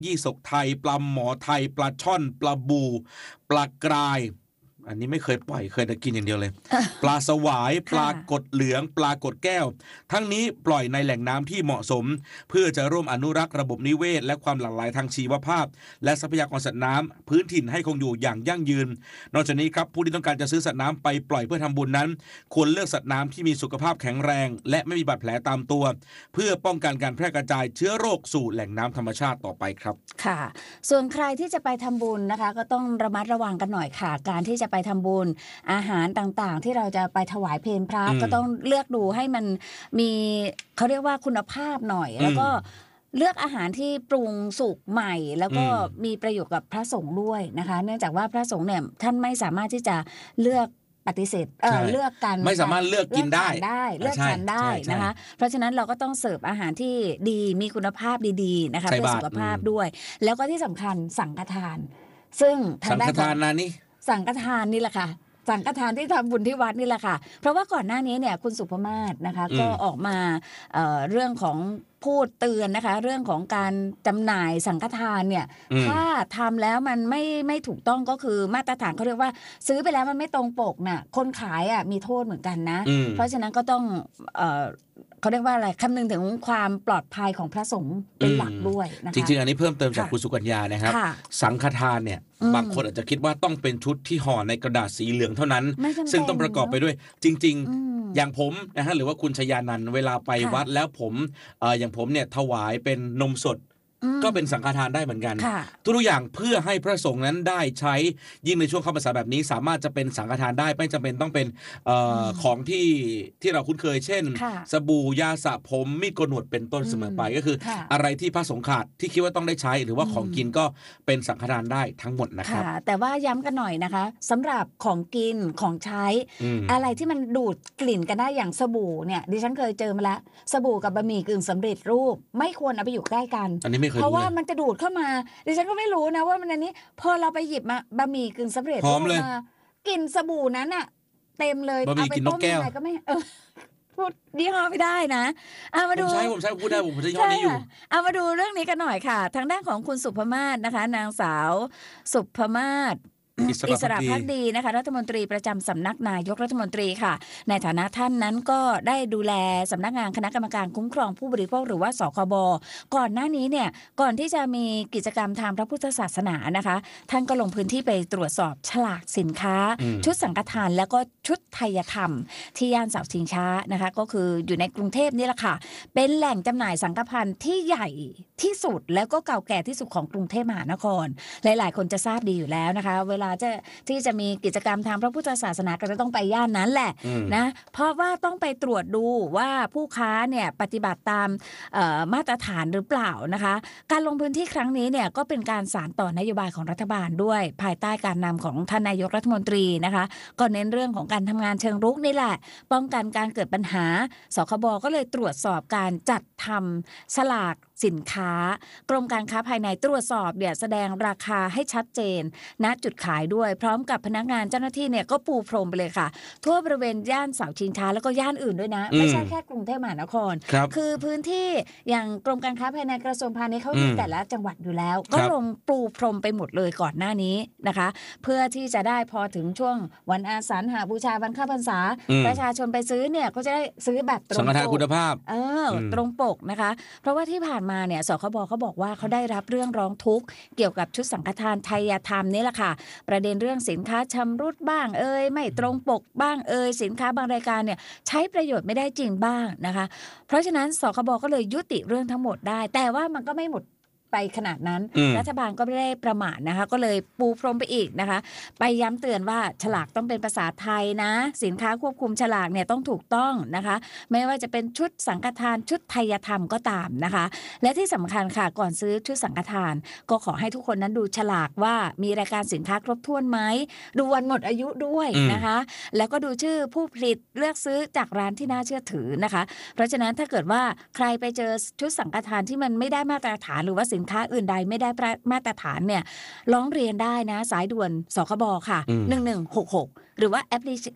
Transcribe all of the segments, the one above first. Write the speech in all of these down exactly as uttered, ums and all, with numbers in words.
ยี่สกไทยปลาหมอไทยปลาช่อนปลาบูปลากรายอันนี้ไม่เคยปล่อยเคยแต่กินอย่างเดียวเลย ปลาสวายปลากดเหลืองปลากดแก้วทั้งนี้ปล่อยในแหล่งน้ำที่เหมาะสมเพื่อจะร่วมอนุรักษ์ระบบนิเวศและความหลากหลายทางชีวภาพและทรัพยากรสัตว์น้ำพื้นถิ่นให้คงอยู่อย่างยั่งยืนนอกจากนี้ครับผู้ที่ต้องการจะซื้อสัตว์น้ำไปปล่อยเพื่อทำบุญนั้นควรเลือกสัตว์น้ำที่มีสุขภาพแข็งแรงและไม่มีบาดแผลตามตัวเพื่อป้องกันการแพร่กระจายเชื้อโรคสู่แหล่งน้ำธรรมชาติต่อไปครับค่ะส่วนใครที่จะไปทำบุญนะคะก็ต้องระมัดระวังกันหน่อยค่ะการที่จะไปทำบุญอาหารต่างๆที่เราจะไปถวายเพลพระก็ต้องเลือกดูให้มันมีเขาเรียกว่าคุณภาพหน่อยแล้วก็เลือกอาหารที่ปรุงสุกใหม่แล้วก็มีประโยชน์กับพระสงฆ์ด้วยนะคะเนื่องจากว่าพระสงฆ์เนี่ยท่านไม่สามารถที่จะเลือกปฏิเสธเออเลือกกันไม่สามารถเลือกกินได้เลือกทานได้นะคะเพราะฉะนั้นเราก็ต้องเสิร์ฟอาหารที่ดีมีคุณภาพดีๆนะคะเพื่อสุขภาพด้วยแล้วก็ที่สำคัญสังฆทานซึ่งสังฆทานนะนี่สังฆทานนี่แหละค่ะสังฆทานที่ทำบุญที่วัดนี่แหละค่ะเพราะว่าก่อนหน้านี้เนี่ยคุณสุภมาศนะคะก็ออกมาเอ่อเรื่องของพูดเตือนนะคะเรื่องของการจำหน่ายสังฆทานเนี่ยถ้าทำแล้วมันไม่ไม่ถูกต้องก็คือมาตรฐานเขาเรียกว่าซื้อไปแล้วมันไม่ตรงปกน่ะคนขายอ่ะมีโทษเหมือนกันนะเพราะฉะนั้นก็ต้องเอ่อเขาเรียกว่าอะไรคำนึงถึงความปลอดภัยของพระสงฆ์เป็นหลักด้วยนะคะจริงๆอันนี้เพิ่มเติมจากคุณสุกัญญานะครับสังฆทานเนี่ยบางคนอาจจะคิดว่าต้องเป็นชุดที่ห่อในกระดาษสีเหลืองเท่านั้นซึ่งต้องประกอบไปด้วยจริงๆอย่างผมนะฮะหรือว่าคุณชยานันท์เวลาไปวัดแล้วผมเอ่ออย่างผมเนี่ยถวายเป็นนมสดก็เป็นสังฆทานได้เหมือนกันทุกอย่างเพื่อให้พระสงฆ์นั้นได้ใช้ยิ่งในช่วงเข้าพรรษาแบบนี้สามารถจะเป็นสังฆทานได้ไม่จำเป็นต้องเป็นเอ่อของที่ที่เราคุ้นเคยเช่นสบู่ยาสระผมมีดโกนหนวดเป็นต้นเสมอไปก็คืออะไรที่พระสงฆ์ขาดที่คิดว่าต้องได้ใช้หรือว่าของกินก็เป็นสังฆทานได้ทั้งหมดนะครับแต่ว่าย้ำกันหน่อยนะคะสำหรับของกินของใช้อะไรที่มันดูดกลิ่นกันได้อย่างสบู่เนี่ยดิฉันเคยเจอมาแล้วสบู่กับบะหมี่กึ่งสำเร็จรูปไม่ควรเอาไปอยู่ใกล้กันเพราะว่ามันจะดูดเข้ามาดิฉันก็ไม่รู้นะว่ามันอันนี้พอเราไปหยิบมาบะหมี่กึ่งสำเร็จรูปมากลิ่นสบู่นั้นอะเต็มเลยเอาไปต้มยังไงก็ไม่เออพูดยี่ห้อไม่ได้นะเอามาดูผมใช้ผมใช้พูดได้ผมใช้ยี่ห้อนี้อยู่เอามาดูเรื่องนี้กันหน่อยค่ะทางด้านของคุณสุภมาศนะคะนางสาวสุภมาศอิสระภักดีนะคะรัฐมนตรีประจำสำนักนายกรัฐมนตรีค่ะในฐานะท่านนั้นก็ได้ดูแลสำนักงานคณะกรรมการคุ้มครองผู้บริโภคหรือว่าสคบก่อนหน้านี้เนี่ยก่อนที่จะมีกิจกรรมทางพระพุทธศาสนานะคะท่านก็ลงพื้นที่ไปตรวจสอบฉลากสินค้าชุดสังฆทานแล้วก็ชุดไทยธรรมที่ย่านเสาชิงช้านะคะก็คืออยู่ในกรุงเทพนี่แหละค่ะเป็นแหล่งจำหน่ายสังฆพันธ์ที่ใหญ่ที่สุดแล้วก็เก่าแก่ที่สุดของกรุงเทพมหานครหลายๆคนจะทราบดีอยู่แล้วนะคะเวลาจะที่จะมีกิจกรรมทางพระพุทธศาสนาก็จะต้องไปย่านนั้นแหละนะเพราะว่าต้องไปตรวจดูว่าผู้ค้าเนี่ยปฏิบัติตามมาตรฐานหรือเปล่านะคะการลงพื้นที่ครั้งนี้เนี่ยก็เป็นการสานต่อนโยบายของรัฐบาลด้วยภายใต้การนำของท่านนายกรัฐมนตรีนะคะก็เน้นเรื่องของการทำงานเชิงรุกนี่แหละป้องกันการเกิดปัญหาสคบก็เลยตรวจสอบการจัดทำฉลากสินค้ากรมการค้าภายในตรวจสอบเนี่ยแสดงราคาให้ชัดเจนณจุดขายด้วยพร้อมกับพนักงานเจ้าหน้าที่เนี่ยก็ปูพรมไปเลยค่ะทั่วบริเวณย่านเสาชิงช้าแล้วก็ย่านอื่นด้วยนะไม่ใช่แค่กรุงเทพมหานครคือพื้นที่อย่างกรมการค้าภายในกระทรวงพาณิชย์เขามีแต่ละจังหวัดอยู่แล้วก็ลงปูพรมไปหมดเลยก่อนหน้านี้นะคะเพื่อที่จะได้พอถึงช่วงวันอาสาฬหบูชาวันเข้าพรรษาประชาชนไปซื้อเนี่ยก็จะได้ซื้อแบบตรงปกสังฆทานคุณภาพเออตรงปกนะคะเพราะว่าที่ผ่านมาเนี่ยสคบเขาบอกว่าเขาได้รับเรื่องร้องทุกข์เกี่ยวกับชุดสังฆทานไทยธรรมนี่แหละค่ะประเด็นเรื่องสินค้าชำรุดบ้างเอ่ยไม่ตรงปกบ้างเอ่ยสินค้าบางรายการเนี่ยใช้ประโยชน์ไม่ได้จริงบ้างนะคะเพราะฉะนั้นสคบก็เลยยุติเรื่องทั้งหมดได้แต่ว่ามันก็ไม่หมดไปขนาดนั้นรัฐบาลก็ไม่ได้ประมาทนะคะก็เลยปูพรมไปอีกนะคะไปย้ำเตือนว่าฉลากต้องเป็นภาษาไทยนะสินค้าควบคุมฉลากเนี่ยต้องถูกต้องนะคะไม่ว่าจะเป็นชุดสังฆทานชุดไทยธรรมก็ตามนะคะและที่สำคัญค่ะก่อนซื้อชุดสังฆทานก็ขอให้ทุกคนนั้นดูฉลากว่ามีรายการสินค้าครบถ้วนไหมดูวันหมดอายุด้วยนะคะแล้วก็ดูชื่อผู้ผลิตเลือกซื้อจากร้านที่น่าเชื่อถือนะคะเพราะฉะนั้นถ้าเกิดว่าใครไปเจอชุดสังฆทานที่มันไม่ได้มาตรฐานหรือว่าสินค้าอื่นใดไม่ได้มาตรฐานเนี่ยร้องเรียนได้นะสายด่วนสคบค่ะหนึ่งหนึ่งหกหกหรือว่าแอปพลิ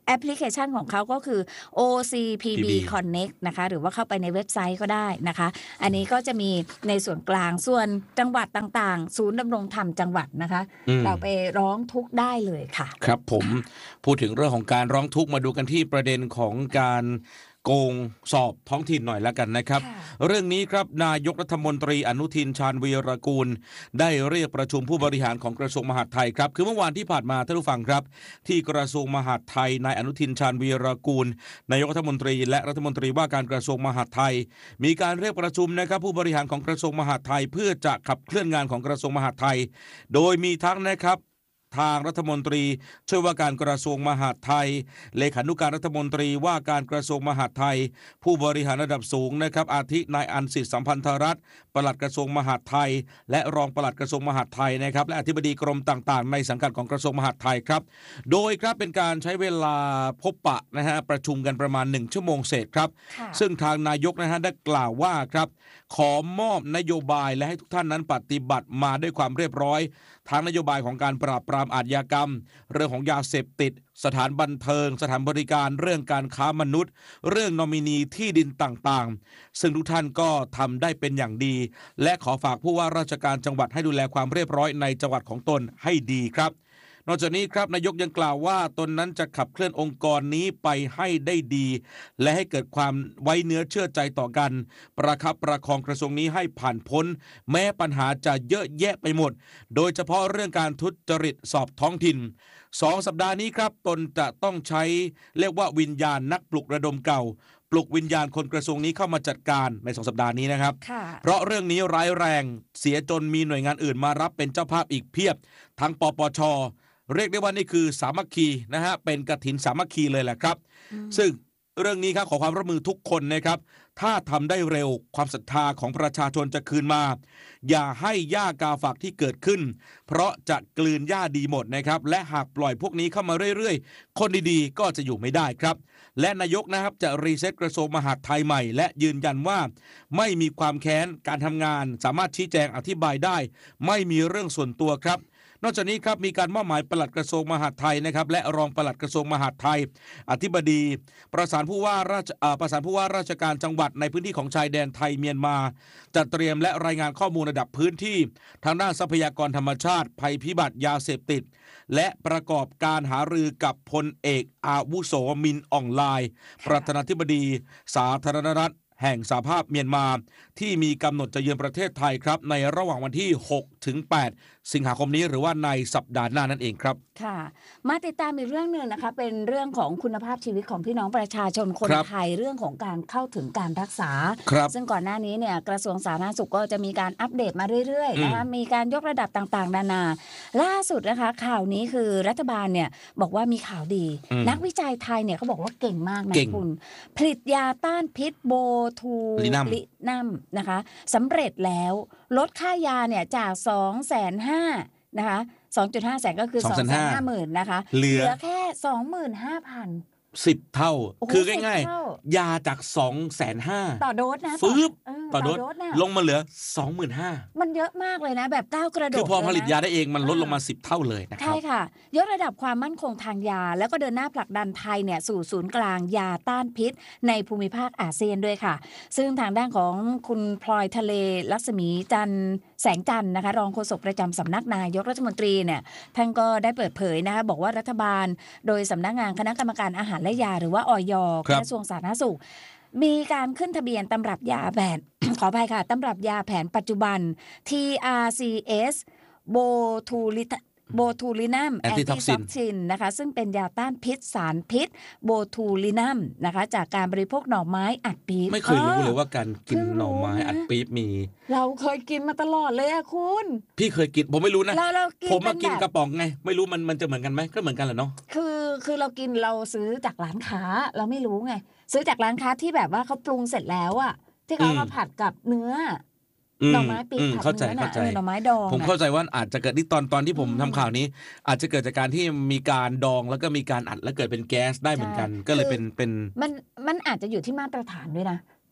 แอปพลิเคชันของเขาก็คือ โอ ซี พี บี Connect นะคะหรือว่าเข้าไปในเว็บไซต์ก็ได้นะคะอันนี้ก็จะมีในส่วนกลางส่วนจังหวัดต่างๆศูนย์ดำรงธรรมจังหวัดนะคะเราไปร้องทุกข์ได้เลยค่ะครับผมพูดถึงเรื่องของการร้องทุกข์มาดูกันที่ประเด็นของการโกงสอบท้องถิ่นหน่อยแล้วกันนะครับเรื่องนี้ครับนายกรัฐมนตรีอนุทินชาญวีรกูลได้เรียกประชุมผู้บริหารของกระทรวงมหาดไทยครับคือเมื่อวานที่ผ่านมาท่านผู้ฟังครับที่กระทรวงมหาดไทยนายอนุทินชาญวีรกูลนายกรัฐมนตรีและรัฐมนตรีว่าการกระทรวงมหาดไทยมีการเรียกประชุมนะครับผู้บริหารของกระทรวงมหาดไทยเพื่อจะขับเคลื่อนงานของกระทรวงมหาดไทยโดยมีทั้งนะครับทางรัฐมนตรีช่วยว่าการกระทรวงมหาดไทยเลขานุการรัฐมนตรีว่าการกระทรวงมหาดไทยผู้บริหารระดับสูงนะครับอาทินายอันสิทธิสัมพันธรัตน์ปลัดกระทรวงมหาดไทยและรองปลัดกระทรวงมหาดไทยนะครับและอธิบดีกรมต่างๆในสังกัดของกระทรวงมหาดไทยครับโดยครับเป็นการใช้เวลาพบปะนะฮะประชุมกันประมาณหนึ่งชั่วโมงเศษครับซึ่งทางนายกนะฮะได้กล่าวว่าครับขอมอบนโยบายและให้ทุกท่านนั้นปฏิบัติมาด้วยความเรียบร้อยทางนโยบายของการปราบปรามอาชญากรรมเรื่องของยาเสพติดสถานบันเทิงสถานบริการเรื่องการค้ามนุษย์เรื่องนอมินีที่ดินต่างๆซึ่งทุกท่านก็ทำได้เป็นอย่างดีและขอฝากผู้ว่าราชการจังหวัดให้ดูแลความเรียบร้อยในจังหวัดของตนให้ดีครับนอกจากนี้ครับนายกยังกล่าวว่าตนนั้นจะขับเคลื่อนองค์กรนี้ไปให้ได้ดีและให้เกิดความไว้เนื้อเชื่อใจต่อกันประคับประคองกระทรวงนี้ให้ผ่านพ้นแม้ปัญหาจะเยอะแยะไปหมดโดยเฉพาะเรื่องการทุจริตสอบท้องถิ่นสองสัปดาห์นี้ครับตนจะต้องใช้เรียกว่าวิญญาณนักปลุกระดมเก่าปลุกวิญญาณคนกระทรวงนี้เข้ามาจัดการในสองสัปดาห์นี้นะครับเพราะเรื่องนี้ร้ายแรงเสียจนมีหน่วยงานอื่นมารับเป็นเจ้าภาพอีกเพียบทั้งปปช.เรียกได้ว่านี่คือสามัคคีนะฮะเป็นกฐินสามัคคีเลยแหละครับซึ่งเรื่องนี้ครับขอความร่วมมือทุกคนนะครับถ้าทำได้เร็วความศรัทธาของประชาชนจะคืนมาอย่าให้หญ้ากาฝากที่เกิดขึ้นเพราะจะกลืนหญ้าดีหมดนะครับและหากปล่อยพวกนี้เข้ามาเรื่อยๆคนดีๆก็จะอยู่ไม่ได้ครับและนายกนะครับจะรีเซ็ตกระทรวงมหาดไทยใหม่และยืนยันว่าไม่มีความแค้นการทำงานสามารถชี้แจงอธิบายได้ไม่มีเรื่องส่วนตัวครับนอกจากนี้ครับมีการมอบหมายปลัดกระทรวงมหาดไทยนะครับและรองปลัดกระทรวงมหาดไทยอธิบดีประสานผู้ว่าราชประสานผู้ว่าราชการจังหวัดในพื้นที่ของชายแดนไทยเมียนมาจัดเตรียมและรายงานข้อมูลระดับพื้นที่ทางด้านทรัพยากรธรรมชาติภัยพิบัติยาเสพติดและประกอบการหารือกับพลเอกอาวุโสมินอ่องลายประธานาธิบดีสาธารณรัฐแห่งสหภาพเมียนมาที่มีกำหนดจะเยือนประเทศไทยครับในระหว่างวันที่หกถึงแปดสิงหาคมนี้หรือว่าในสัปดาห์หน้านั่นเองครับค่ะมาติดตามอีกเรื่องนึงนะคะเป็นเรื่องของคุณภาพชีวิตของพี่น้องประชาชนคนไทยเรื่องของการเข้าถึงการรักษาซึ่งก่อนหน้านี้เนี่ยกระทรวงสาธารณสุขก็จะมีการอัปเดตมาเรื่อยๆนะคะมีการยกระดับต่างๆนานาล่าสุดนะคะข่าวนี้คือรัฐบาลเนี่ยบอกว่ามีข่าวดีนักวิจัยไทยเนี่ยเขาบอกว่าเก่งมากนะคุณผลิตยาต้านพิษโบทูลินัมนะคะสำเร็จแล้วลดค่ายาเนี่ยจาก สองแสนห้าหมื่น นะคะ สองจุดห้า แสนก็คือ สองแสนห้าหมื่น นะคะเหลือแค่ สองหมื่นห้าพันสิบเท่าคือง่ายๆยาจาก สองแสนห้าหมื่นต่อโดสนะฟึบต่อโดสลงมาเหลือ สองหมื่นห้าพันมันเยอะมากเลยนะแบบก้าวกระโดดคือพอผลิตยาได้เองมันลดลงมาสิบเท่าเลยนะครับใช่ค่ะยกระดับความมั่นคงทางยาแล้วก็เดินหน้าผลักดันไทยเนี่ยสู่ศูนย์กลางยาต้านพิษในภูมิภาคอาเซียนด้วยค่ะซึ่งทางด้านของคุณพลอยทะเลลักษมีจันทร์แสงจันทร์นะคะรองโฆษกประจำสำนักนายกรัฐมนตรีเนี่ยท่านก็ได้เปิดเผยนะคะบอกว่ารัฐบาลโดยสำนักงานคณะกรรมการอาหารและยาหรือว่าอย.กระทรวงสาธารณสุขมีการขึ้นทะเบียนตำรับยาแผน ขออภัยค่ะตำรับยาแผนปัจจุบัน ที อาร์ ซี เอส โบทูลิโบทูลินัมแอนติท็อกซินนะคะซึ่งเป็นยาต้านพิษสารพิษโบทูลินัมนะคะจากการบริโภคหน่อไม้อัดปี๊บไม่เคยรู้เลยว่าการกินหน่อไม้อัดปี๊บมีเราเคยกินมาตลอดเลยอะคุณพี่เคยกินผมไม่รู้นะผมมากินกระป๋องไงไม่รู้มันมันจะเหมือนกันไหมก็เหมือนกันแหละเนาะคือคือเรากินเราซื้อจากร้านค้าเราไม่รู้ไงซื้อจากร้านค้าที่แบบว่าเขาปรุงเสร็จแล้วอะที่เขามาผัดกับเนื้อหน่อไม้ปี๊บผัดเนื้อน่ะหน่อไม้ดองผมเข้าใจว่าอาจจะเกิดที่ตอนตอนที่ผมทำข่าวนี้อาจจะเกิดจากการที่มีการดองแล้วก็มีการอัดแล้วเกิดเป็นแก๊สได้เหมือนกันก็เลยเป็นเป็นมันมันอาจจะอยู่ที่มาตรฐานด้วยนะ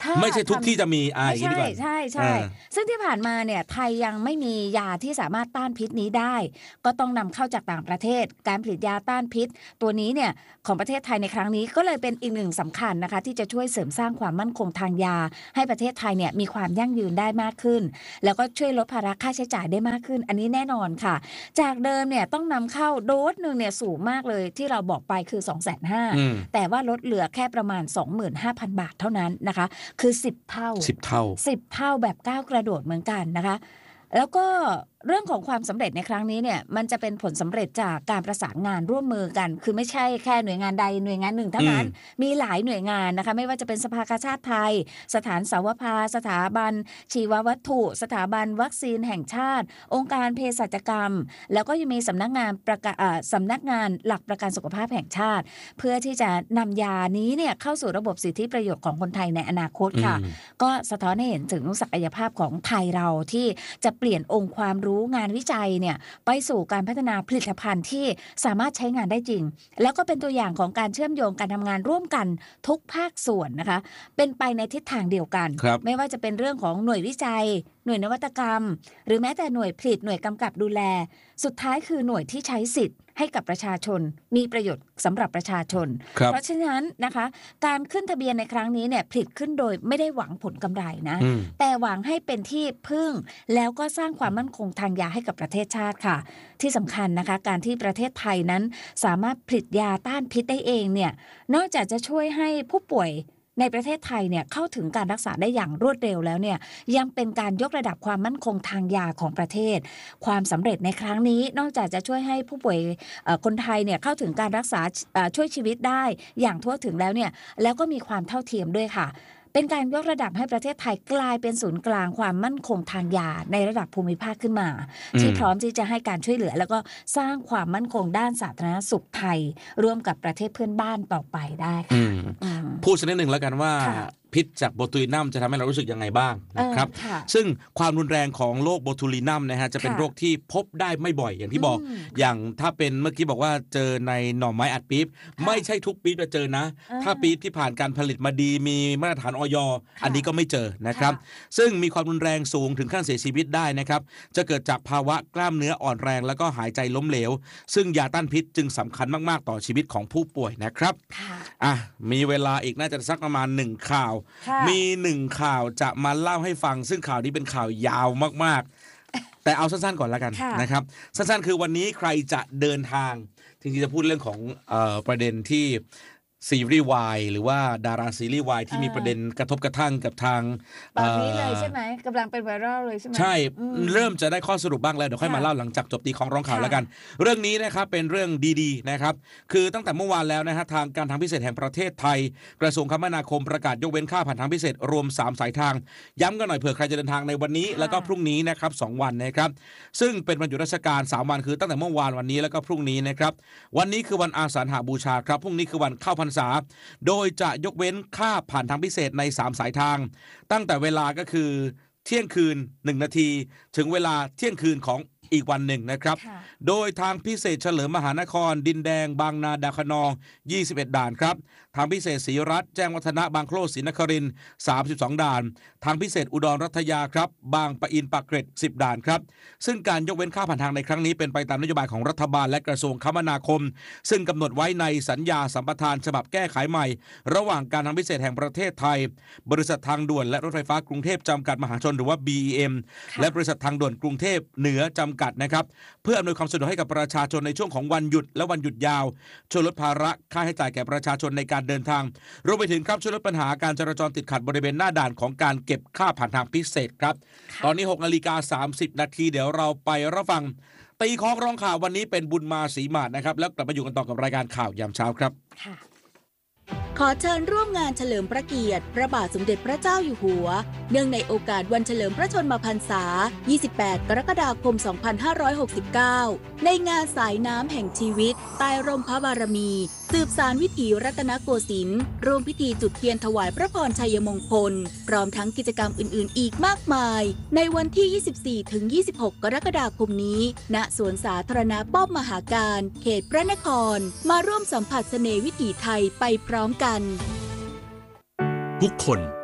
ไม่ใช่ทุกที่จะมีอ่าอย่างนี้ดีกว่าใช่ใช่ซึ่งที่ผ่านมาเนี่ยไทยยังไม่มียาที่สามารถต้านพิษนี้ได้ก็ต้องนำเข้าจากต่างประเทศการผลิตยาต้านพิษตัวนี้เนี่ยของประเทศไทยในครั้งนี้ก็เลยเป็นอีกหนึ่งสำคัญนะคะที่จะช่วยเสริมสร้างความมั่นคงทางยาให้ประเทศไทยเนี่ยมีความยั่งยืนได้มากขึ้นแล้วก็ช่วยลดภาระค่าใช้จ่ายได้มากขึ้นอันนี้แน่นอนค่ะจากเดิมเนี่ยต้องนำเข้าโดสนึงเนี่ยสูงมากเลยที่เราบอกไปคือ สองแสนห้าหมื่น แต่ว่าลดเหลือแค่ประมาณ สองหมื่นห้าพัน บาทเท่านั้นนะคะคือสิบเท่าสิบเท่าสิบเท่าแบบก้าวกระโดดเหมือนกันนะคะแล้วก็เรื่องของความสำเร็จในครั้งนี้เนี่ยมันจะเป็นผลสำเร็จจากการประสานงานร่วมมือกันคือไม่ใช่แค่หน่วยงานใดหน่วยงานหนึ่งเท่านั้นมีหลายหน่วยงานนะคะไม่ว่าจะเป็นสภากาชาติไทยสถานสาวภาสถาบันชีววัตถุสถาบันวัคซีนแห่งชาติองค์การเภสัชกรรมแล้วก็ยังมีสำนักงานประกาศสำนักงานหลักประกันสุขภาพแห่งชาติเพื่อที่จะนำยานี้เนี่ยเข้าสู่ระบบสิทธิประโยชน์ของคนไทยในอนาคตค่ะก็สะท้อนให้เห็นถึงศักยภาพของไทยเราที่จะเปลี่ยนองค์ความรู้งานวิจัยเนี่ยไปสู่การพัฒนาผลิตภัณฑ์ที่สามารถใช้งานได้จริงแล้วก็เป็นตัวอย่างของการเชื่อมโยงการทำงานร่วมกันทุกภาคส่วนนะคะเป็นไปในทิศทางเดียวกันไม่ว่าจะเป็นเรื่องของหน่วยวิจัยหน่วยนวัตกรรมหรือแม้แต่หน่วยผลิตหน่วยกำกับดูแลสุดท้ายคือหน่วยที่ใช้สิทธิ์ให้กับประชาชนมีประโยชน์สำหรับประชาชนเพราะฉะนั้นนะคะการขึ้นทะเบียนในครั้งนี้เนี่ยผลิตขึ้นโดยไม่ได้หวังผลกำไรนะแต่หวังให้เป็นที่พึ่งแล้วก็สร้างความมั่นคงทางยาให้กับประเทศชาติค่ะที่สำคัญนะคะการที่ประเทศไทยนั้นสามารถผลิตยาต้านพิษได้เองเนี่ยนอกจากจะช่วยให้ผู้ป่วยในประเทศไทยเนี่ยเข้าถึงการรักษาได้อย่างรวดเร็วแล้วเนี่ยยังเป็นการยกระดับความมั่นคงทางยาของประเทศความสำเร็จในครั้งนี้นอกจากจะช่วยให้ผู้ป่วยคนไทยเนี่ยเข้าถึงการรักษาช่วยชีวิตได้อย่างทั่วถึงแล้วเนี่ยแล้วก็มีความเท่าเทียมด้วยค่ะเป็นการยกระดับให้ประเทศไทยกลายเป็นศูนย์กลางความมั่นคงทางยาในระดับภูมิภาคขึ้นมาที่พร้อมที่จะให้การช่วยเหลือแล้วก็สร้างความมั่นคงด้านสาธารณสุขไทยร่วมกับประเทศเพื่อนบ้านต่อไปได้ค่ะพูดสักนิดหนึ่งแล้วกันว่าพิษจากโบทูลินัมจะทำให้เรารู้สึกยังไงบ้างนะครับซึ่งความรุนแรงของโรคโบทูลินัมนะฮะจะเป็นโรคที่พบได้ไม่บ่อยอย่างที่บอกอย่างถ้าเป็นเมื่อกี้บอกว่าเจอในหน่อไม้อัดปี๊บไม่ใช่ทุกปี๊บจะเจอนะถ้าปี๊บที่ผ่านการผลิตมาดีมีมาตรฐานอย.อันนี้ก็ไม่เจอนะครับซึ่งมีความรุนแรงสูงถึงขั้นเสียชีวิตได้นะครับจะเกิดจากภาวะกล้ามเนื้ออ่อนแรงแล้วก็หายใจล้มเหลวซึ่งยาต้านพิษจึงสำคัญมากๆต่อชีวิตของผู้ป่วยนะครับอ่ะมีเวลาอีกน่าจะสักประมาณหนึ่งข่าวมีหนึ่งข่าวจะมาเล่าให้ฟังซึ่งข่าวนี้เป็นข่าวยาวมากๆแต่เอาสั้นๆก่อนแล้วกันนะครับสั้นๆคือวันนี้ใครจะเดินทางจริงๆจะพูดเรื่องของเอ่อประเด็นที่ซีรีส์วายหรือว่าดาราซีรีส์วายที่มีประเด็นกระทบกระทั่งกับทางตอนนี้เลยใช่ไหมกำลังเป็นไวรัลเลยใช่ไหมใช่เริ่มจะได้ข้อสรุปบ้างแล้วเดี๋ยวค่อยมาเล่าหลังจากจบตีของร้องข่าวแล้วกันเรื่องนี้นะครับเป็นเรื่องดีๆนะครับคือตั้งแต่เมื่อวานแล้วนะฮะทางการทางพิเศษแห่งประเทศไทยกระทรวงคมนาคมประกาศยกเว้นค่าผ่านทางพิเศษรวมสามสายทางย้ำกันหน่อยเผื่อใครจะเดินทางในวันนี้แล้วก็พรุ่งนี้นะครับสองวันนะครับซึ่งเป็นวันหยุดราชการสามวันคือตั้งแต่เมื่อวานวันนี้แล้วก็พรุ่งนี้นะครับวันนี้คือวันอาสาฬหบูชาครับพรุ่งนี้คือวันเข้าพรรษาโดยจะยกเว้นค่าผ่านทางพิเศษในสามสายทางตั้งแต่เวลาก็คือเที่ยงคืนหนึ่งนาทีถึงเวลาเที่ยงคืนของอีกวันหนึ่งนะครับโดยทางพิเศษเฉลิมมหานครดินแดงบางนาดาวคะนองยี่สิบเอ็ดด่านครับทางพิเศษศรีรัตน์แจ้งวัฒนะบางโคลศรีนครินทร์สามสิบสองด่านทางพิเศษอุดรรัตยาครับบางปะอินปากเกร็ดสิบด่านครับซึ่งการยกเว้นค่าผ่านทางในครั้งนี้เป็นไปตามนโยบายของรัฐบาลและกระทรวงคมนาคมซึ่งกำหนดไว้ในสัญญาสัมปทานฉบับแก้ไขใหม่ระหว่างการทางพิเศษแห่งประเทศไทยบริษัททางด่วนและรถไฟฟ้ากรุงเทพจำกัดมหาชนหรือว่า บี อี เอ็ม และบริษัททางด่วนกรุงเทพเหนือจำกัดนะครับเพื่ออำนวยความสะดวกให้กับประชาชนในช่วงของวันหยุดและวันหยุดยาวช่วยลดภาระค่าใช้จ่ายแก่ประชาชนในการเดินทางรวมไปถึงครับช่วยลดปัญหาการจราจรติดขัดบริเวณหน้าด่านของการเก็บค่าผ่านทางพิเศษครับตอนนี้หกนาฬิกาสามสิบนาทีเดี๋ยวเราไปรับฟังตีของร้องข่าววันนี้เป็นบุญมาศรีมาศนะครับแล้วกลับมาอยู่กันต่อกับรายการข่าวยามเช้าครับขอเชิญร่วมงานเฉลิมพระเกียรติพระบาทสมเด็จพระเจ้าอยู่หัวเนื่องในโอกาสวันเฉลิมพระชนมพรรษายี่สิบแปดกรกฎาคมสองพันห้าร้อยหกสิบเก้าในงานสายน้ำแห่งชีวิตใต้ร่มพระบารมีสืบสานวิถีรัตนโกสินทร์ร่วมพิธีจุดเทียนถวายพระพรชัยมงคลพร้อมทั้งกิจกรรมอื่นๆอีกมากมายในวันที่ ยี่สิบสี่ถึงยี่สิบหก กรกฎาคมนี้ณสวนสาธารณะป้อมมหาการเขตพระนครมาร่วมสัมผัสเสน่ห์วิถีไทยไปพร้อมกันทุกคน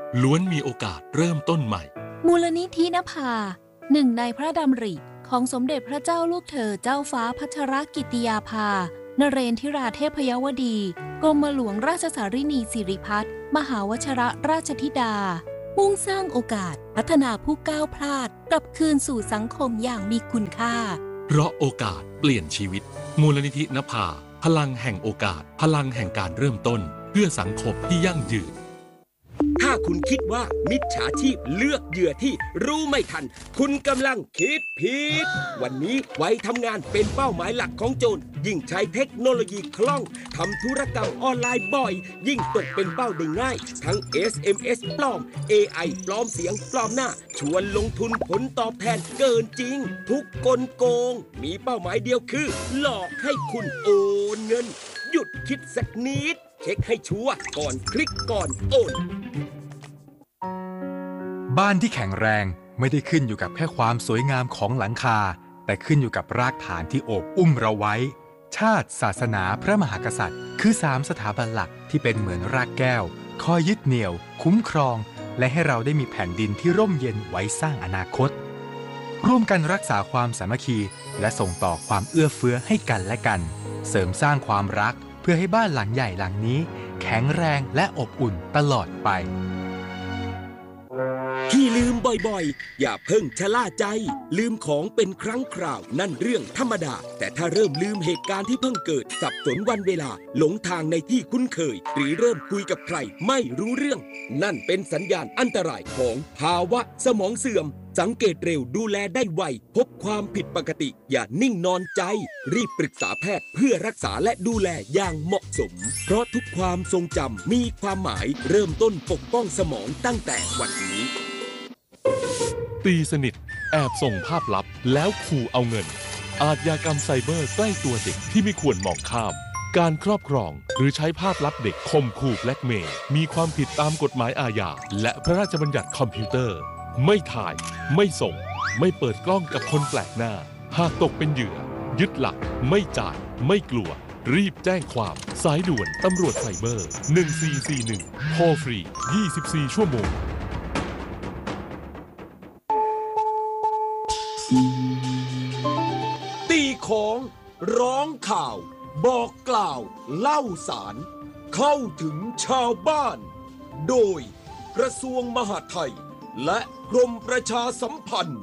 ล้วนมีโอกาสเริ่มต้นใหม่มูลนิธินภาหนึ่งในพระดำริของสมเด็จพระเจ้าลูกเธอเจ้าฟ้าพัชรกิติยาภานเรนทิราเทพยวดีกรมหลวงราชสารินีสิริพัฒน์มหาวชิรราชธิดามุ่งสร้างโอกาสพัฒนาผู้ก้าวพลาดกลับคืนสู่สังคมอย่างมีคุณค่าเพราะโอกาสเปลี่ยนชีวิตมูลนิธินภาพลังแห่งโอกาสพลังแห่งการเริ่มต้นเพื่อสังคมที่ยั่งยืนถ้าคุณคิดว่ามิจฉาชีพเลือกเหยื่อที่รู้ไม่ทันคุณกำลังคิดผิดวันนี้ไว้ทำงานเป็นเป้าหมายหลักของโจรยิ่งใช้เทคโนโลยีคล่องทำธุรกรรมออนไลน์บ่อยยิ่งตกเป็นเป้าได้ง่ายทั้ง เอส เอ็ม เอส ปลอม เอ ไอ ปลอมเสียงปลอมหน้าชวนลงทุนผลตอบแทนเกินจริงทุกกลโกงมีเป้าหมายเดียวคือหลอกให้คุณโอนเงินหยุดคิดสักนิดเช็คให้ชัวร์ก่อนคลิกก่อนโอนบ้านที่แข็งแรงไม่ได้ขึ้นอยู่กับแค่ความสวยงามของหลังคาแต่ขึ้นอยู่กับรากฐานที่โอบอุ้มเราไว้ชาติศาสนาพระมหากษัตริย์คือสามสถาบันหลักที่เป็นเหมือนรากแก้วคอยยึดเหนี่ยวคุ้มครองและให้เราได้มีแผ่นดินที่ร่มเย็นไว้สร้างอนาคตร่วมกันรักษาความสามัคคีและส่งต่อความเอื้อเฟื้อให้กันและกันเสริมสร้างความรักเพื่อให้บ้านหลังใหญ่หลังนี้แข็งแรงและอบอุ่นตลอดไปที่ลืมบ่อยๆอย่าเพิ่งชะล่าใจลืมของเป็นครั้งคราวนั่นเรื่องธรรมดาแต่ถ้าเริ่มลืมเหตุการณ์ที่เพิ่งเกิดสับสนวันเวลาหลงทางในที่คุ้นเคยหรือเริ่มคุยกับใครไม่รู้เรื่องนั่นเป็นสัญญาณอันตรายของภาวะสมองเสื่อมสังเกตเร็วดูแลได้ไวพบความผิดปกติอย่านิ่งนอนใจรีบปรึกษาแพทย์เพื่อรักษาและดูแลอย่างเหมาะสมเพราะทุกความทรงจำมีความหมายเริ่มต้นปกป้องสมองตั้งแต่วันนี้ตีสนิทแอบส่งภาพลับแล้วขู่เอาเงินอาชญากรรมไซเบอร์ใกล้ตัวเด็กที่ไม่ควรมองข้ามการครอบครองหรือใช้ภาพลับเด็กข่มขู่แบล็กเมย์มีความผิดตามกฎหมายอาญาและพระราชบัญญัติคอมพิวเตอร์ไม่ถ่ายไม่ส่งไม่เปิดกล้องกับคนแปลกหน้าหากตกเป็นเหยื่อยึดหลักไม่จ่ายไม่กลัวรีบแจ้งความสายด่วนตำรวจไซเบอร์หนึ่งสี่สี่หนึ่งโทรฟรียี่สิบสี่ชั่วโมงตีของร้องข่าวบอกกล่าวเล่าสารเข้าถึงชาวบ้านโดยกระทรวงมหาดไทยและกรมประชาสัมพันธ์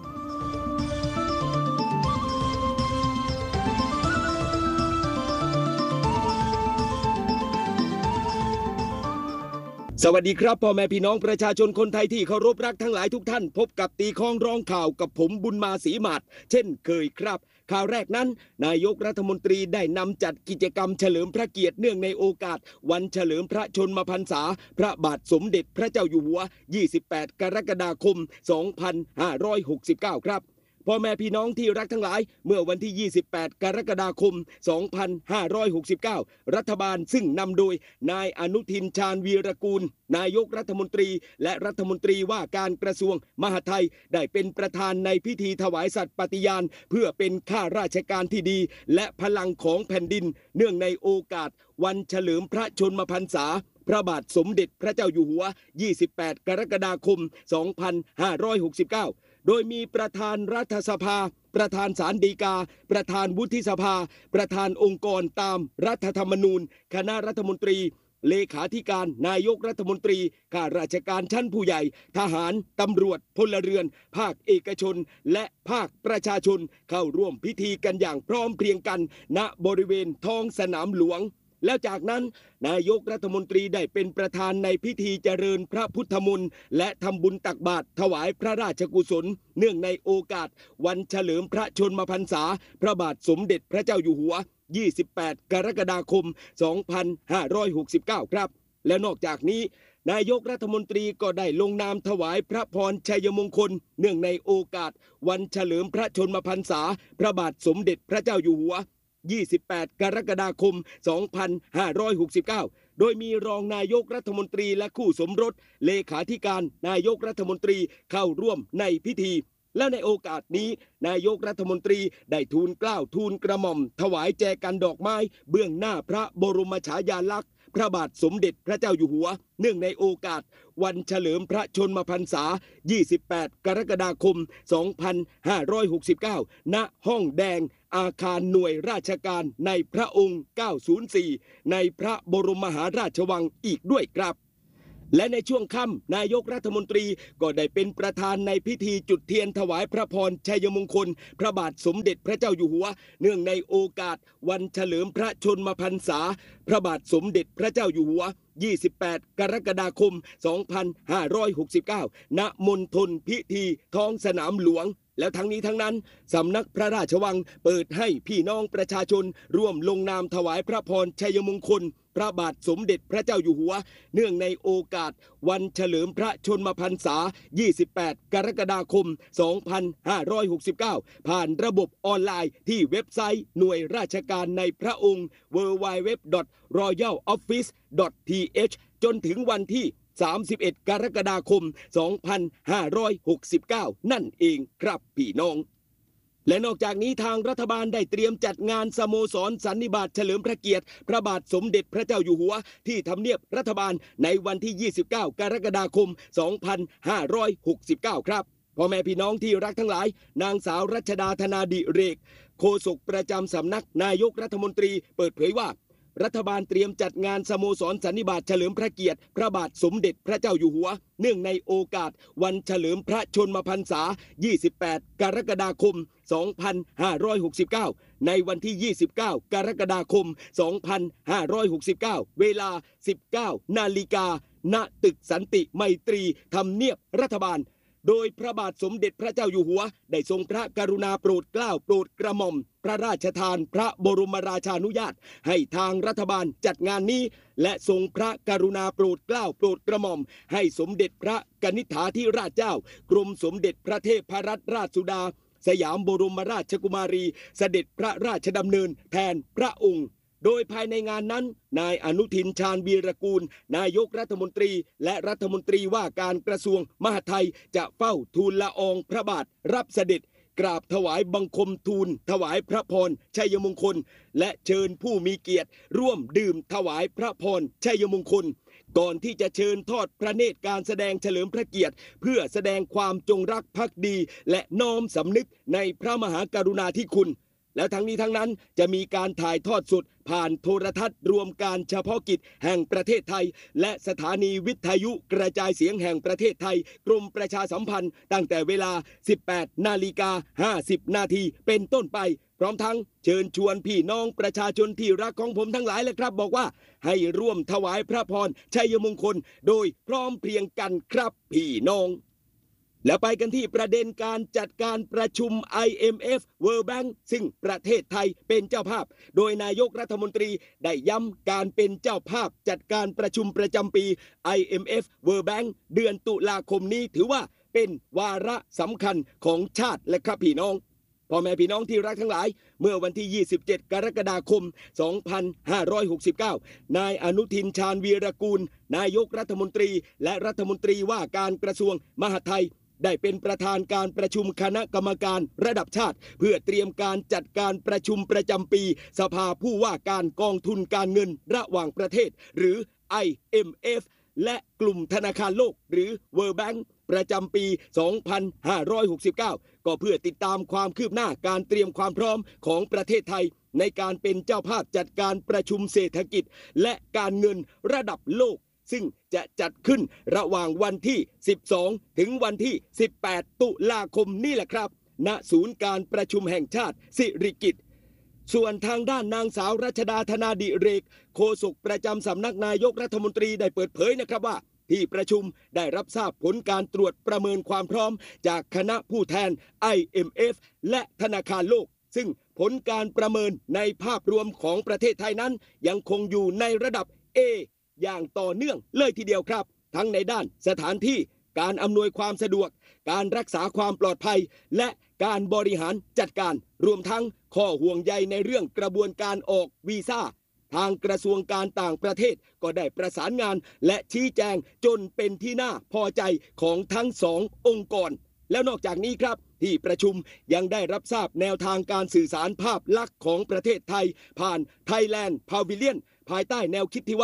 สวัสดีครับพ่อแม่พี่น้องประชาชนคนไทยที่เคารพรักทั้งหลายทุกท่านพบกับตีข้องร้องข่าวกับผมบุญมาศรีหมาดเช่นเคยครับข่าวแรกนั้นนายกรัฐมนตรีได้นำจัดกิจกรรมเฉลิมพระเกียรติเนื่องในโอกาสวันเฉลิมพระชนมพรรษาพระบาทสมเด็จพระเจ้าอยู่หัวยี่สิบแปดกรกฎาคมสองพันห้าร้อยหกสิบเก้าครับพ่อแม่พี่น้องที่รักทั้งหลายเมื่อวันที่ยี่สิบแปดกรกฎาคมสองพันห้าร้อยหกสิบเก้ารัฐบาลซึ่งนำโดยนายอนุทินชาญวีรกูลนายกรัฐมนตรีและรัฐมนตรีว่าการกระทรวงมหาดไทยได้เป็นประธานในพิธีถวายสัตย์ปฏิญาณเพื่อเป็นข้าราชการที่ดีและพลังของแผ่นดินเนื่องในโอกาสวันเฉลิมพระชนมพรรษาพระบาทสมเด็จพระเจ้าอยู่หัวยี่สิบแปดกรกฎาคมสองพันห้าร้อยหกสิบเก้าโดยมีประธานรัฐสภาประธานศาลฎีกาประธานวุฒิสภาประธานองค์กรตามรัฐธรรมนูญคณะรัฐมนตรีเลขาธิการนายกรัฐมนตรีข้าราชการชั้นผู้ใหญ่ทหารตำรวจพลเรือนภาคเอกชนและภาคประชาชนเข้าร่วมพิธีกันอย่างพร้อมเพรียงกันณบริเวณท้องสนามหลวงแล้วจากนั้นนายกรัฐมนตรีได้เป็นประธานในพิธีเจริญพระพุทธมนต์และทำบุญตักบาตรถวายพระราชกุศลเนื่องในโอกาสวันเฉลิมพระชนมพรรษาพระบาทสมเด็จพระเจ้าอยู่หัวยี่สิบแปดกรกฎาคมสองพันห้าร้อยหกสิบเก้าครับและนอกจากนี้นายกรัฐมนตรีก็ได้ลงนามถวายพระพรชัยมงคลเนื่องในโอกาสวันเฉลิมพระชนมพรรษาพระบาทสมเด็จพระเจ้าอยู่หัวยี่สิบแปดกรกฎาคมสองพันห้าร้อยหกสิบเก้าโดยมีรองนายกรัฐมนตรีและคู่สมรสเลขาธิการนายกรัฐมนตรีเข้าร่วมในพิธีและในโอกาสนี้นายกรัฐมนตรีได้ทูลเกล้าทูลกระหม่อมถวายแจกันดอกไม้เบื้องหน้าพระบรมฉายาลักษณ์พระบาทสมเด็จพระเจ้าอยู่หัวเนื่องในโอกาสวันเฉลิมพระชนมพรรษายี่สิบแปดกรกฎาคมสองพันห้าร้อยหกสิบเก้าณห้องแดงอาคารหน่วยราชการในพระองค์เก้าศูนย์สี่ในพระบรมมหาราชวังอีกด้วยครับและในช่วงค่ำนายกรัฐมนตรีก็ได้เป็นประธานในพิธีจุดเทียนถวายพระพรชัยมงคลพระบาทสมเด็จพระเจ้าอยู่หัวเนื่องในโอกาสวันเฉลิมพระชนมพรรษาพระบาทสมเด็จพระเจ้าอยู่หัวยี่สิบแปดกรกฎาคมสองพันห้าร้อยหกสิบเก้าณมณฑลพิธีท้องสนามหลวงแล้วทั้งนี้ทั้งนั้นสำนักพระราชวังเปิดให้พี่น้องประชาชนร่วมลงนามถวายพระพรชัยมงคลพระบาทสมเด็จพระเจ้าอยู่หัวเนื่องในโอกาสวันเฉลิมพระชนมพรรษายี่สิบแปดกรกฎาคมสองพันห้าร้อยหกสิบเก้าผ่านระบบออนไลน์ที่เว็บไซต์หน่วยราชการในพระองค์ ดับเบิลยู ดับเบิลยู ดับเบิลยู ดอท รอยัล ออฟฟิศ ดอท ที เอช จนถึงวันที่สามสิบเอ็ดกรกฎาคมสองพันห้าร้อยหกสิบเก้านั่นเองครับพี่น้องและนอกจากนี้ทางรัฐบาลได้เตรียมจัดงานสโมสรสันนิบาตเฉลิมพระเกียรติพระบาทสมเด็จพระเจ้าอยู่หัวที่ทำเนียบรัฐบาลในวันที่ยี่สิบเก้ากรกฎาคมสองพันห้าร้อยหกสิบเก้าครับพ่อแม่พี่น้องที่รักทั้งหลายนางสาวรัชดาธนาดิเรกโฆษกประจำสำนักนายกรัฐมนตรีเปิดเผยว่ารัฐบาลเตรียมจัดงานสโมสรสันนิบาตเฉลิมพระเกียรติพระบาทสมเด็จพระเจ้าอยู่หัวเนื่องในโอกาสวันเฉลิมพระชนมพรรษายี่สิบแปดกรกฎาคมสองพันห้าร้อยหกสิบเก้าในวันที่ยี่สิบเก้ากรกฎาคมสองพันห้าร้อยหกสิบเก้าเวลา สิบเก้านาฬิกาณตึกสันติไมตรีทำเนียบรัฐบาลโดยพระบาทสมเด็จพระเจ้าอยู่หัวได้ทรงพระกรุณาโปรดเกล้าโปรดกระหม่อมพระราชทานพระบรมราชานุญาตให้ทางรัฐบาลจัดงานนี้และทรงพระกรุณาโปรดเกล้าโปรดกระหม่อมให้สมเด็จพระกนิษฐาธิราชเจ้ากรมสมเด็จพระเทพรัตนราชสุดาสยามบรมราชกุมารีเสด็จพระราชดำเนินแทนพระองค์โดยภายในงานนั้นนายอนุทินชาญวีรกูลนายกรัฐมนตรีและรัฐมนตรีว่าการกระทรวงมหาดไทยจะเฝ้าทูลละอองพระบาทรับเสด็จกราบถวายบังคมทูลถวายพระพรชัยมงคลและเชิญผู้มีเกียรติร่วมดื่มถวายพระพรชัยมงคลก่อนที่จะเชิญทอดพระเนตรการแสดงเฉลิมพระเกียรติเพื่อแสดงความจงรักภักดีและน้อมสำนึกในพระมหากรุณาธิคุณแล้วทั้งนี้ทั้งนั้นจะมีการถ่ายทอดสดผ่านโทรทัศน์รวมการเฉพาะกิจแห่งประเทศไทยและสถานีวิทยุกระจายเสียงแห่งประเทศไทยกรมประชาสัมพันธ์ตั้งแต่เวลา สิบแปดนาฬิกาห้าสิบนาทีเป็นต้นไปพร้อมทั้งเชิญชวนพี่น้องประชาชนที่รักของผมทั้งหลายเลยครับบอกว่าให้ร่วมถวายพระพรชัยมงคลโดยพร้อมเพรียงกันครับพี่น้องแล้วไปกันที่ประเด็นการจัดการประชุม ไอ เอ็ม เอฟ World Bank ซึ่งประเทศไทยเป็นเจ้าภาพโดยนายกรัฐมนตรีได้ย้ำการเป็นเจ้าภาพจัดการประชุมประจำปี ไอ เอ็ม เอฟ World Bank เดือนตุลาคมนี้ถือว่าเป็นวาระสำคัญของชาติและครับพี่น้องพ่อแม่พี่น้องที่รักทั้งหลายเมื่อวันที่ยี่สิบเจ็ดกรกฎาคมสองพันห้าร้อยหกสิบเก้านายอนุทินชาญวีรกูลนายกรัฐมนตรีและรัฐมนตรีว่าการกระทรวงมหาดไทยได้เป็นประธานการประชุมคณะกรรมการระดับชาติเพื่อเตรียมการจัดการประชุมประจำปีสภาผู้ว่าการกองทุนการเงินระหว่างประเทศหรือ ไอ เอ็ม เอฟ และกลุ่มธนาคารโลกหรือ World Bank ประจำปี สองพันห้าร้อยหกสิบเก้า ก็เพื่อติดตามความคืบหน้าการเตรียมความพร้อมของประเทศไทยในการเป็นเจ้าภาพจัดการประชุมเศรษฐกิจและการเงินระดับโลกซึ่งจะจัดขึ้นระหว่างวันที่สิบสองถึงวันที่สิบแปดตุลาคมนี่แหละครับณศูนย์การประชุมแห่งชาติสิริกิติ์ส่วนทางด้านนางสาวรัชดาธนาดิเรกโฆษกประจำสำนักนายกรัฐมนตรีได้เปิดเผยนะครับว่าที่ประชุมได้รับทราบผลการตรวจประเมินความพร้อมจากคณะผู้แทน ไอ เอ็ม เอฟ และธนาคารโลกซึ่งผลการประเมินในภาพรวมของประเทศไทยนั้นยังคงอยู่ในระดับ Aอย่างต่อเนื่องเลยทีเดียวครับทั้งในด้านสถานที่การอำนวยความสะดวกการรักษาความปลอดภัยและการบริหารจัดการรวมทั้งข้อห่วงใยในเรื่องกระบวนการออกวีซ่าทางกระทรวงการต่างประเทศก็ได้ประสานงานและชี้แจงจนเป็นที่น่าพอใจของทั้งสององค์กรแล้วนอกจากนี้ครับที่ประชุมยังได้รับทราบแนวทางการสื่อสารภาพลักษณ์ของประเทศไทยผ่าน Thailand Pavilion ภายใต้แนวคิดที่ว่า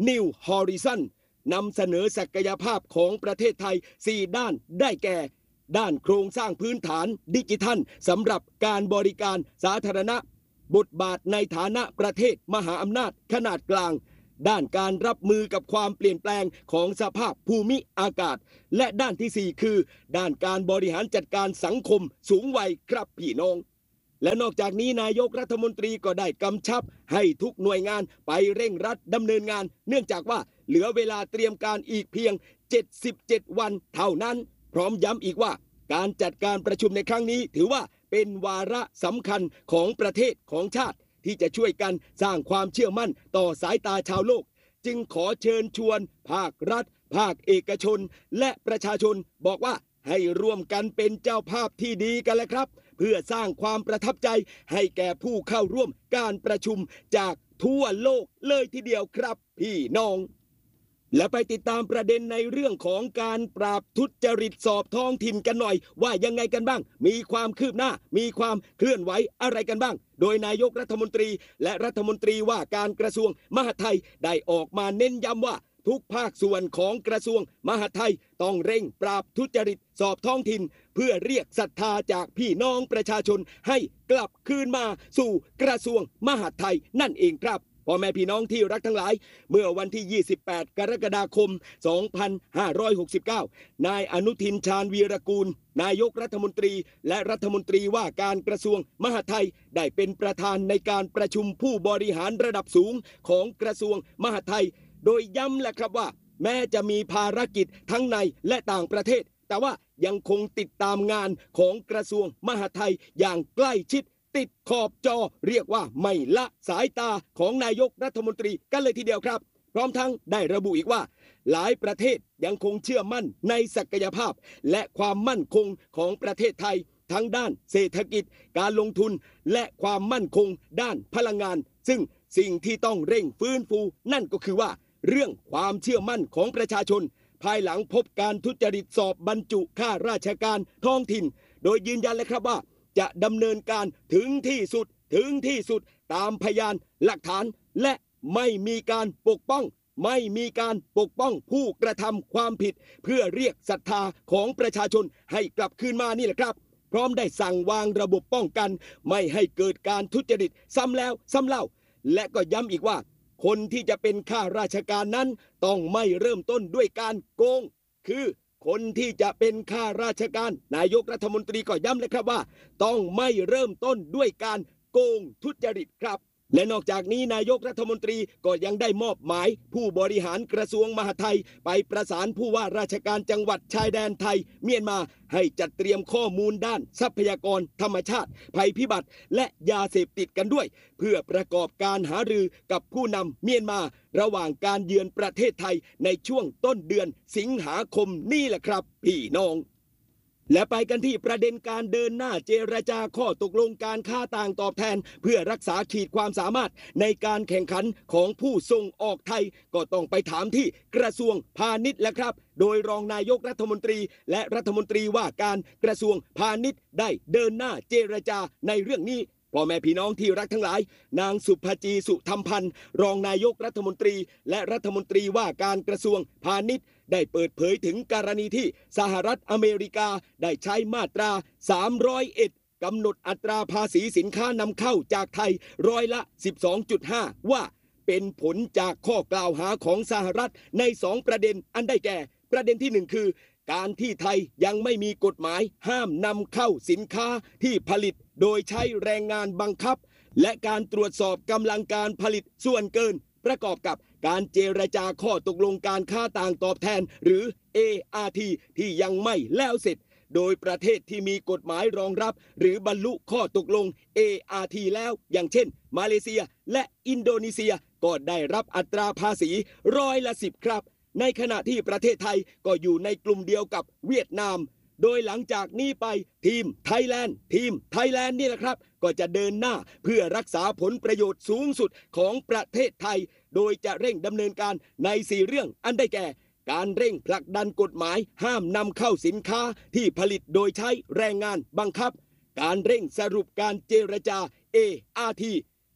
New Horizon นำเสนอศักยภาพของประเทศไทยสี่ด้านได้แก่ด้านโครงสร้างพื้นฐานดิจิทัลสำหรับการบริการสาธารณะบทบาทในฐานะประเทศมหาอำนาจขนาดกลางด้านการรับมือกับความเปลี่ยนแปลงของสภาพภูมิอากาศและด้านที่สี่คือด้านการบริหารจัดการสังคมสูงวัยครับพี่น้องและนอกจากนี้นายกรัฐมนตรีก็ได้กำชับให้ทุกหน่วยงานไปเร่งรัดดำเนินงานเนื่องจากว่าเหลือเวลาเตรียมการอีกเพียงเจ็ดสิบเจ็ดวันเท่านั้นพร้อมย้ำอีกว่าการจัดการประชุมในครั้งนี้ถือว่าเป็นวาระสำคัญของประเทศของชาติที่จะช่วยกันสร้างความเชื่อมั่นต่อสายตาชาวโลกจึงขอเชิญชวนภาครัฐภาคเอกชนและประชาชนบอกว่าให้ร่วมกันเป็นเจ้าภาพที่ดีกันแล้วครับเพื่อสร้างความประทับใจให้แก่ผู้เข้าร่วมการประชุมจากทั่วโลกเลยทีเดียวครับพี่น้องและไปติดตามประเด็นในเรื่องของการปราบทุจริตสอบท้องถิ่นกันหน่อยว่ายังไงกันบ้างมีความคืบหน้ามีความเคลื่อนไหวอะไรกันบ้างโดยนายกรัฐมนตรีและรัฐมนตรีว่าการกระทรวงมหาดไทยได้ออกมาเน้นย้ำว่าทุกภาคส่วนของกระทรวงมหาดไทยต้องเร่งปราบทุจริตสอบท้องถิ่นเพื่อเรียกศรัทธาจากพี่น้องประชาชนให้กลับคืนมาสู่กระทรวงมหาดไทยนั่นเองครับพ่อแม่พี่น้องที่รักทั้งหลายเมื่อวันที่ยี่สิบแปดกรกฎาคมสองพันห้าร้อยหกสิบเก้านายอนุทินชาญวีรกูลนายกรัฐมนตรีและรัฐมนตรีว่าการกระทรวงมหาดไทยได้เป็นประธานในการประชุมผู้บริหารระดับสูงของกระทรวงมหาดไทยโดยย้ำแหละครับว่าแม้จะมีภารกิจทั้งในและต่างประเทศแต่ว่ายังคงติดตามงานของกระทรวงมหาดไทยอย่างใกล้ชิดติดขอบจอเรียกว่าไม่ละสายตาของนายกรัฐมนตรีกันเลยทีเดียวครับพร้อมทั้งได้ระบุอีกว่าหลายประเทศยังคงเชื่อมั่นในศักยภาพและความมั่นคงของประเทศไทยทั้งด้านเศรษฐกิจการลงทุนและความมั่นคงด้านพลังงานซึ่งสิ่งที่ต้องเร่งฟื้นฟูนั่นก็คือว่าเรื่องความเชื่อมั่นของประชาชนภายหลังพบการทุจริตสอบบรรจุข้าราชการท้องถิ่นโดยยืนยันเลยครับว่าจะดำเนินการถึงที่สุดถึงที่สุดตามพยานหลักฐานและไม่มีการปกป้องไม่มีการปกป้องผู้กระทำความผิดเพื่อเรียกศรัทธาของประชาชนให้กลับคืนมานี่แหละครับพร้อมได้สั่งวางระบบป้องกันไม่ให้เกิดการทุจริตซ้ำแล้วซ้ำเล่าและก็ย้ำอีกว่าคนที่จะเป็นข้าราชการนั้นต้องไม่เริ่มต้นด้วยการโกงคือคนที่จะเป็นข้าราชการนายกรัฐมนตรีก็ย้ำเลยครับว่าต้องไม่เริ่มต้นด้วยการโกงทุจริตครับและนอกจากนี้นายกรัฐมนตรีก็ยังได้มอบหมายผู้บริหารกระทรวงมหาดไทยไปประสานผู้ว่าราชการจังหวัดชายแดนไทยเมียนมาให้จัดเตรียมข้อมูลด้านทรัพยากรธรรมชาติภัยพิบัติและยาเสพติดกันด้วยเพื่อประกอบการหารือกับผู้นำเมียนมาระหว่างการเยือนประเทศไทยในช่วงต้นเดือนสิงหาคมนี่แหละครับพี่น้องและไปกันที่ประเด็นการเดินหน้าเจรจาข้อตกลงการค่าต่างตอบแทนเพื่อรักษาขีดความสามารถในการแข่งขันของผู้ส่งออกไทยก็ต้องไปถามที่กระทรวงพาณิชย์แล้วครับโดยรองนายกรัฐมนตรีและรัฐมนตรีว่าการกระทรวงพาณิชย์ได้เดินหน้าเจรจาในเรื่องนี้พ่อแม่พี่น้องที่รักทั้งหลายนางสุภจีสุธรรมพันธ์รองนายกรัฐมนตรีและรัฐมนตรีว่าการกระทรวงพาณิชย์ได้เปิดเผยถึงกรณีที่สหรัฐอเมริกาได้ใช้มาตราสามร้อยเอ็ดกำหนดอัตราภาษีสินค้านำเข้าจากไทยร้อยละ สิบสองจุดห้า ว่าเป็นผลจากข้อกล่าวหาของสหรัฐในสองประเด็นอันได้แก่ประเด็นที่หนึ่งคือการที่ไทยยังไม่มีกฎหมายห้ามนำเข้าสินค้าที่ผลิตโดยใช้แรงงานบังคับและการตรวจสอบกำลังการผลิตส่วนเกินประกอบกับการเจรจาข้อตกลงการค่าต่างตอบแทนหรือ เอ อาร์ ที ที่ยังไม่แล้วเสร็จโดยประเทศที่มีกฎหมายรองรับหรือบรรลุข้อตกลง เอ อาร์ ที แล้วอย่างเช่นมาเลเซียและอินโดนีเซียก็ได้รับอัตราภาษีร้อยละสิบครับในขณะที่ประเทศไทยก็อยู่ในกลุ่มเดียวกับเวียดนามโดยหลังจากนี้ไปทีมไทยแลนด์ทีมไทยแลนด์นี่แหละครับก็จะเดินหน้าเพื่อรักษาผลประโยชน์สูงสุดของประเทศไทยโดยจะเร่งดำเนินการในสี่เรื่องอันได้แก่การเร่งผลักดันกฎหมายห้ามนำเข้าสินค้าที่ผลิตโดยใช้แรงงานบังคับการเร่งสรุปการเจรจา เอ อาร์ ที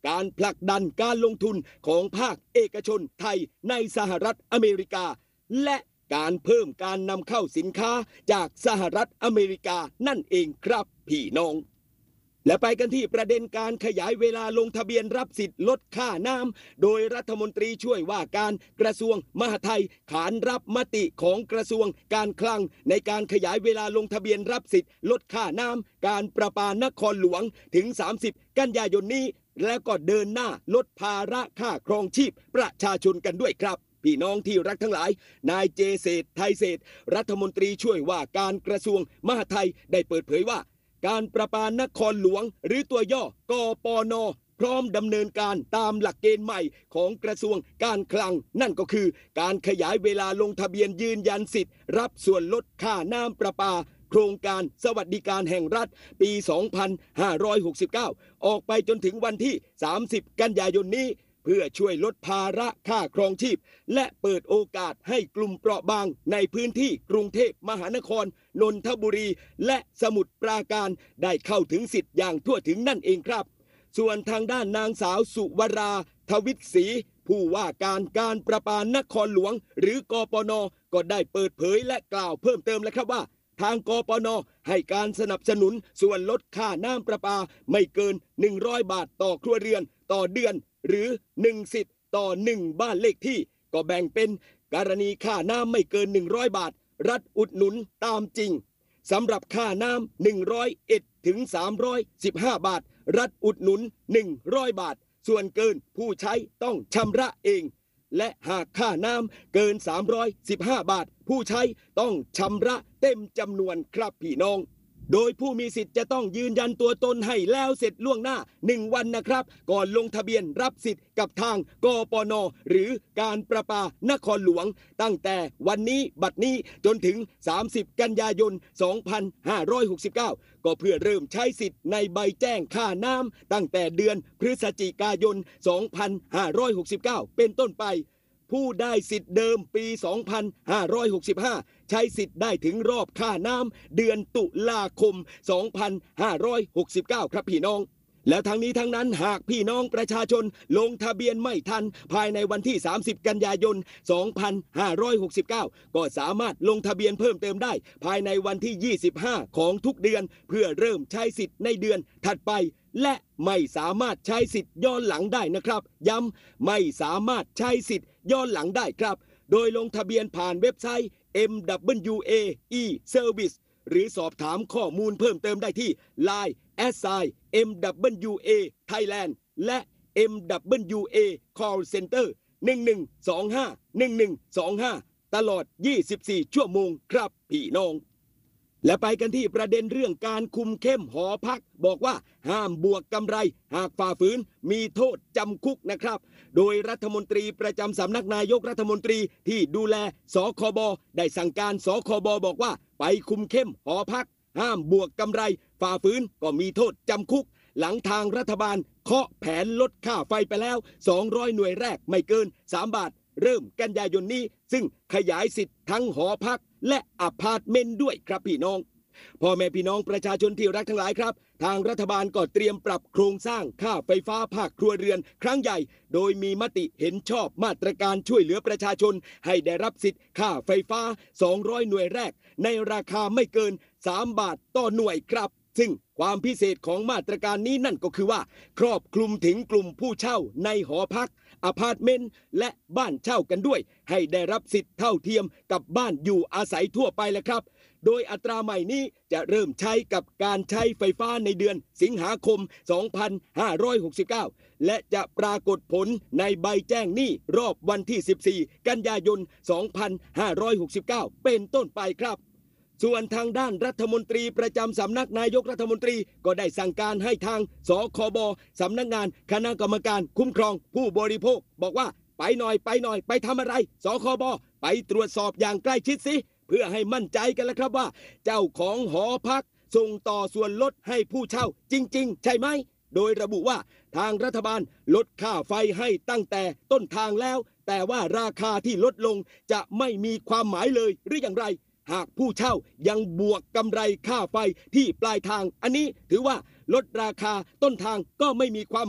การผลักดันการลงทุนของภาคเอกชนไทยในสหรัฐอเมริกาและการเพิ่มการนำเข้าสินค้าจากสหรัฐอเมริกานั่นเองครับพี่น้องและไปกันที่ประเด็นการขยายเวลาลงทะเบียนรับสิทธิ์ลดค่าน้ำโดยรัฐมนตรีช่วยว่าการกระทรวงมหาดไทยขานรับมติของกระทรวงการคลังในการขยายเวลาลงทะเบียนรับสิทธิ์ลดค่าน้ำการประปานครหลวงถึงสามสิบกันยายนนี้แล้วก็เดินหน้าลดภาระค่าครองชีพประชาชนกันด้วยครับพี่น้องที่รักทั้งหลายนายเจเศรษฐ์ไทยเศรษฐ์รัฐมนตรีช่วยว่าการกระทรวงมหาดไทยได้เปิดเผยว่าการประปานครหลวงหรือตัวย่อกปน.พร้อมดำเนินการตามหลักเกณฑ์ใหม่ของกระทรวงการคลังนั่นก็คือการขยายเวลาลงทะเบียนยืนยันสิทธิ์รับส่วนลดค่าน้ำประปาโครงการสวัสดิการแห่งรัฐปีสองพันห้าร้อยหกสิบเก้าออกไปจนถึงวันที่สามสิบกันยายนนี้เพื่อช่วยลดภาระค่าครองชีพและเปิดโอกาสให้กลุ่มเปราะบางในพื้นที่กรุงเทพมหานครนนทบุรีและสมุทรปราการได้เข้าถึงสิทธิ์อย่างทั่วถึงนั่นเองครับส่วนทางด้านนางสาวสุวราทวิศรีผู้ว่าการการประปานครหลวงหรือกปน.ก็ได้เปิดเผยและกล่าวเพิ่มเติมแล้วครับว่าทางกปน.ให้การสนับสนุนส่วนลดค่าน้ำประปาไม่เกินหนึ่งร้อยบาทต่อครัวเรือนต่อเดือนหรือหนึ่งสิทธิ์ต่อหนึ่งบ้านเลขที่ก็แบ่งเป็นกรณีค่าน้ำไม่เกินหนึ่งร้อยบาทรัฐอุดหนุนตามจริงสำหรับค่าน้ำหนึ่งร้อยเอ็ดถึงสามร้อยสิบห้าบาทรัฐอุดหนุนหนึ่งร้อยบาทส่วนเกินผู้ใช้ต้องชำระเองและหากค่าน้ำเกินสามร้อยสิบห้าบาทผู้ใช้ต้องชำระเต็มจำนวนครับพี่น้องโดยผู้มีสิทธิ์จะต้องยืนยันตัวตนให้แล้วเสร็จล่วงหน้าหนึ่งวันนะครับก่อนลงทะเบียนรับสิทธิ์กับทางกปน.หรือการประปานครหลวงตั้งแต่วันนี้บัดนี้จนถึงสามสิบกันยายนสองพันห้าร้อยหกสิบเก้าก็เพื่อเริ่มใช้สิทธิ์ในใบแจ้งค่าน้ำตั้งแต่เดือนพฤศจิกายนสองพันห้าร้อยหกสิบเก้าเป็นต้นไปผู้ได้สิทธิ์เดิมปีสองพันห้าร้อยหกสิบห้าใช้สิทธิ์ได้ถึงรอบค่าน้ำเดือนตุลาคมสองพันห้าร้อยหกสิบเก้าครับพี่น้องแล้วทั้งนี้ทั้งนั้นหากพี่น้องประชาชนลงทะเบียนไม่ทันภายในวันที่สามสิบกันยายนสองพันห้าร้อยหกสิบเก้าก็สามารถลงทะเบียนเพิ่มเติมได้ภายในวันที่ยี่สิบห้าของทุกเดือนเพื่อเริ่มใช้สิทธิ์ในเดือนถัดไปและไม่สามารถใช้สิทธิ์ย้อนหลังได้นะครับย้ำไม่สามารถใช้สิทธิ์ย้อนหลังได้ครับโดยลงทะเบียนผ่านเว็บไซต์ เอ็ม ดับเบิลยู เอ อี Service หรือสอบถามข้อมูลเพิ่มเติมได้ที่ ไลน์ แอท ไซน์ เอ็ม ดับเบิลยู เอ Thailand และ เอ็ม ดับเบิลยู เอ Call Center หนึ่งหนึ่งสองห้า หนึ่งหนึ่งสองห้าตลอดยี่สิบสี่ชั่วโมงครับพี่น้องและไปกันที่ประเด็นเรื่องการคุมเข้มหอพักบอกว่าห้ามบวกกำไรหากฝ่าฝืนมีโทษจำคุกนะครับโดยรัฐมนตรีประจำสำนักนายกรัฐมนตรีที่ดูแลสคบได้สั่งการสคบบอกว่าไปคุมเข้มหอพักห้ามบวกกำไรฝ่าฝืนก็มีโทษจำคุกหลังทางรัฐบาลเคาะแผนลดค่าไฟไปแล้วสองร้อยหน่วยแรกไม่เกินสามบาทเริ่มกันยายนนี้ซึ่งขยายสิทธิ์ทั้งหอพักและอพาร์ตเมนต์ด้วยครับพี่น้องพ่อแม่พี่น้องประชาชนที่รักทั้งหลายครับทางรัฐบาลก็เตรียมปรับโครงสร้างค่าไฟฟ้าภาคครัวเรือนครั้งใหญ่โดยมีมติเห็นชอบมาตรการช่วยเหลือประชาชนให้ได้รับสิทธิ์ค่าไฟฟ้าสองร้อยหน่วยแรกในราคาไม่เกินสามบาทต่อหน่วยครับซึ่งความพิเศษของมาตรการนี้นั่นก็คือว่าครอบคลุมถึงกลุ่มผู้เช่าในหอพักอพาร์ตเมนต์และบ้านเช่ากันด้วยให้ได้รับสิทธิ์เท่าเทียมกับบ้านอยู่อาศัยทั่วไปแหละครับโดยอัตราใหม่นี้จะเริ่มใช้กับการใช้ไฟฟ้าในเดือนสิงหาคมสองพันห้าร้อยหกสิบเก้าและจะปรากฏผลในใบแจ้งหนี้รอบวันที่สิบสี่กันยายนสองพันห้าร้อยหกสิบเก้าเป็นต้นไปครับส่วนทางด้านรัฐมนตรีประจำสำนักนายกรัฐมนตรีก็ได้สั่งการให้ทางสคบสำนักงานคณะกรรมการคุ้มครองผู้บริโภคบอกว่าไปหน่อยไปหน่อยไปทำอะไรสคบไปตรวจสอบอย่างใกล้ชิดสิเพื่อให้มั่นใจกันแล้วครับว่าเจ้าของหอพักส่งต่อส่วนลดให้ผู้เช่าจริงๆใช่ไหมโดยระบุว่าทางรัฐบาลลดค่าไฟให้ตั้งแต่ต้นทางแล้วแต่ว่าราคาที่ลดลงจะไม่มีความหมายเลยหรืออย่างไรหากผู้เช่ายังบวกกำไรค่าไฟที่ปลายทางอันนี้ถือว่าลดราคาต้นทางก็ไม่มีความหมาย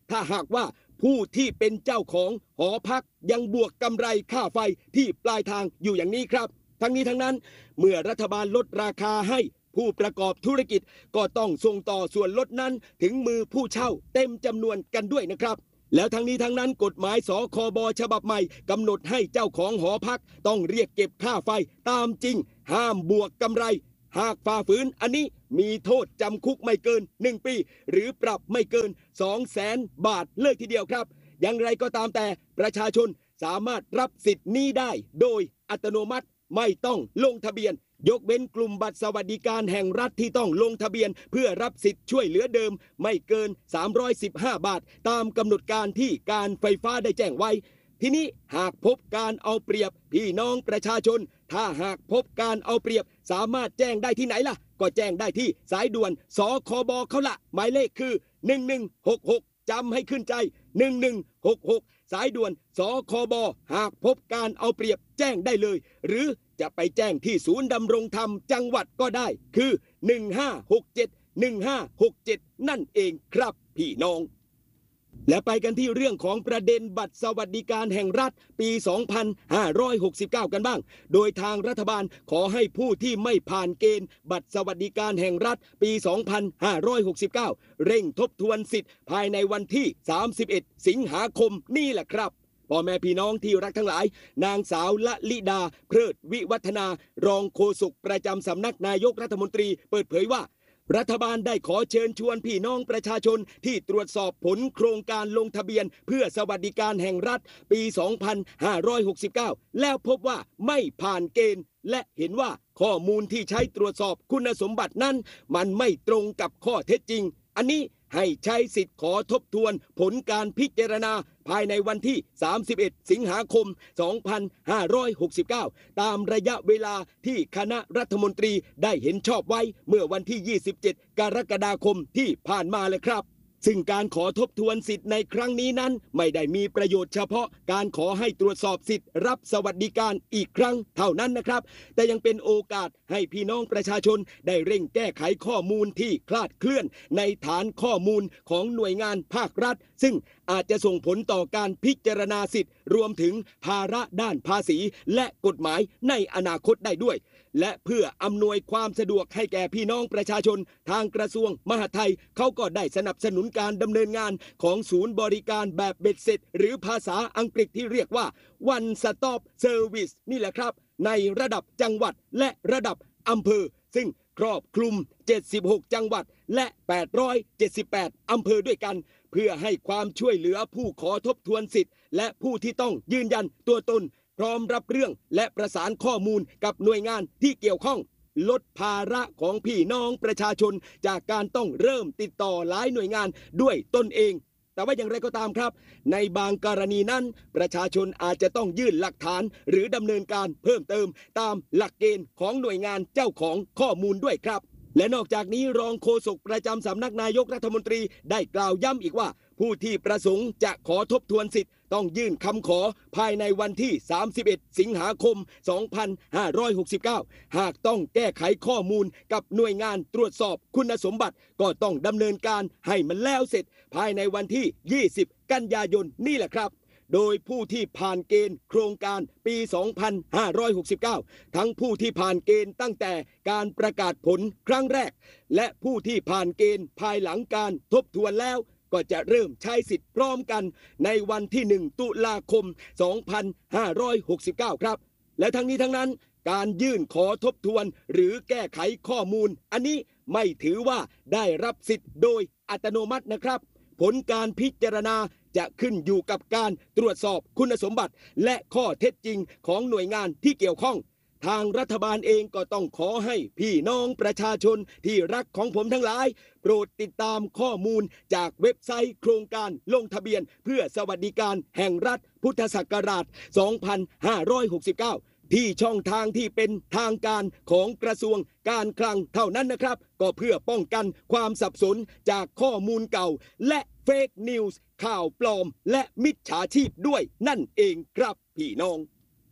ถ้าหากว่าผู้ที่เป็นเจ้าของหอพักยังบวกกำไรค่าไฟที่ปลายทางอยู่อย่างนี้ครับทั้งนี้ทั้งนั้นเมื่อรัฐบาลลดราคาให้ผู้ประกอบธุรกิจก็ต้องส่งต่อส่วนลดนั้นถึงมือผู้เช่าเต็มจำนวนกันด้วยนะครับแล้วทั้งนี้ทั้งนั้นกฎหมายสคบฉบับใหม่กำหนดให้เจ้าของหอพักต้องเรียกเก็บค่าไฟตามจริงห้ามบวกกำไรหากฝ่าฝืนอันนี้มีโทษจำคุกไม่เกินหนึ่งปีหรือปรับไม่เกิน สองแสน บาทเลยทีเดียวครับอย่างไรก็ตามแต่ประชาชนสามารถรับสิทธิ์นี้ได้โดยอัตโนมัติไม่ต้องลงทะเบียนยกเว้นกลุ่มบัตรสวัสดิการแห่งรัฐที่ต้องลงทะเบียนเพื่อรับสิทธิ์ช่วยเหลือเดิมไม่เกินสามร้อยสิบห้าบาทตามกำหนดการที่การไฟฟ้าได้แจ้งไว้ทีนี้หากพบการเอาเปรียบพี่น้องประชาชนถ้าหากพบการเอาเปรียบสามารถแจ้งได้ที่ไหนล่ะก็แจ้งได้ที่สายด่วนสคบเขาละหมายเลขคือหนึ่งหนึ่งหกหกจำให้ขึ้นใจหนึ่งหนึ่งหกหกสายด่วนสคบหากพบการเอาเปรียบแจ้งได้เลยหรือจะไปแจ้งที่ศูนย์ดำรงธรรมจังหวัดก็ได้คือหนึ่งห้าหกเจ็ด หนึ่งห้าหกเจ็ดนั่นเองครับพี่น้องและไปกันที่เรื่องของประเด็นบัตรสวัสดิการแห่งรัฐปี สองพันห้าร้อยหกสิบเก้า กันบ้างโดยทางรัฐบาลขอให้ผู้ที่ไม่ผ่านเกณฑ์บัตรสวัสดิการแห่งรัฐปี สองพันห้าร้อยหกสิบเก้า เร่งทบทวนสิทธิ์ภายในวันที่ สามสิบเอ็ด สิงหาคมนี่แหละครับพ่อแม่พี่น้องที่รักทั้งหลายนางสาวละลิดาเพลิดวิวัฒนารองโฆษกประจำสำนักนายกรัฐมนตรีเปิดเผยว่ารัฐบาลได้ขอเชิญชวนพี่น้องประชาชนที่ตรวจสอบผลโครงการลงทะเบียนเพื่อสวัสดิการแห่งรัฐปี สองพันห้าร้อยหกสิบเก้า แล้วพบว่าไม่ผ่านเกณฑ์และเห็นว่าข้อมูลที่ใช้ตรวจสอบคุณสมบัตินั้นมันไม่ตรงกับข้อเท็จจริงอันนี้ให้ใช้สิทธิ์ขอทบทวนผลการพิจารณาภายในวันที่ สามสิบเอ็ด สิงหาคม สองพันห้าร้อยหกสิบเก้า ตามระยะเวลาที่คณะรัฐมนตรีได้เห็นชอบไว้เมื่อวันที่ ยี่สิบเจ็ด กรกฎาคมที่ผ่านมาเลยครับซึ่งการขอทบทวนสิทธิ์ในครั้งนี้นั้นไม่ได้มีประโยชน์เฉพาะการขอให้ตรวจสอบสิทธิ์รับสวัสดิการอีกครั้งเท่านั้นนะครับแต่ยังเป็นโอกาสให้พี่น้องประชาชนได้เร่งแก้ไขข้อมูลที่คลาดเคลื่อนในฐานข้อมูลของหน่วยงานภาครัฐซึ่งอาจจะส่งผลต่อการพิจารณาสิทธิ์รวมถึงภาระด้านภาษีและกฎหมายในอนาคตได้ด้วยและเพื่ออำนวยความสะดวกให้แก่พี่น้องประชาชนทางกระทรวงมหาดไทยเขาก็ได้สนับสนุนการดำเนินงานของศูนย์บริการแบบเบ็ดเสร็จหรือภาษาอังกฤษที่เรียกว่า One Stop Service นี่แหละครับในระดับจังหวัดและระดับอำเภอซึ่งครอบคลุมเจ็ดสิบหกจังหวัดและแปดร้อยเจ็ดสิบแปดอำเภอด้วยกันเพื่อให้ความช่วยเหลือผู้ขอทบทวนสิทธิ์และผู้ที่ต้องยืนยันตัวตนพร้อมรับเรื่องและประสานข้อมูลกับหน่วยงานที่เกี่ยวข้องลดภาระของพี่น้องประชาชนจากการต้องเริ่มติดต่อหลายหน่วยงานด้วยตนเองแต่ว่าอย่างไรก็ตามครับในบางกรณีนั้นประชาชนอาจจะต้องยื่นหลักฐานหรือดำเนินการเพิ่มเติมตามหลักเกณฑ์ของหน่วยงานเจ้าของข้อมูลด้วยครับและนอกจากนี้รองโฆษกประจำสำนักนายกรัฐมนตรีได้กล่าวย้ำอีกว่าผู้ที่ประสงค์จะขอทบทวนสิทธิ์ต้องยื่นคำขอภายในวันที่ สามสิบเอ็ด สิงหาคม สองพันห้าร้อยหกสิบเก้า หากต้องแก้ไขข้อมูลกับหน่วยงานตรวจสอบคุณสมบัติก็ต้องดำเนินการให้มันแล้วเสร็จภายในวันที่ ยี่สิบ กันยายนนี่แหละครับโดยผู้ที่ผ่านเกณฑ์โครงการปี สองพันห้าร้อยหกสิบเก้า ทั้งผู้ที่ผ่านเกณฑ์ตั้งแต่การประกาศผลครั้งแรกและผู้ที่ผ่านเกณฑ์ภายหลังการทบทวนแล้วก็จะเริ่มใช้สิทธิ์พร้อมกันในวันที่ หนึ่ง ตุลาคม สองพันห้าร้อยหกสิบเก้า ครับและทั้งนี้ทั้งนั้นการยื่นขอทบทวนหรือแก้ไขข้อมูลอันนี้ไม่ถือว่าได้รับสิทธิ์โดยอัตโนมัตินะครับผลการพิจารณาจะขึ้นอยู่กับการตรวจสอบคุณสมบัติและข้อเท็จจริงของหน่วยงานที่เกี่ยวข้องทางรัฐบาลเองก็ต้องขอให้พี่น้องประชาชนที่รักของผมทั้งหลายโปรดติดตามข้อมูลจากเว็บไซต์โครงการลงทะเบียนเพื่อสวัสดิการแห่งรัฐพุทธศักราช สองพันห้าร้อยหกสิบเก้า ที่ช่องทางที่เป็นทางการของกระทรวงการคลังเท่านั้นนะครับก็เพื่อป้องกันความสับสนจากข้อมูลเก่าและเฟกนิวส์ข่าวปลอมและมิจฉาชีพด้วยนั่นเองครับพี่น้อง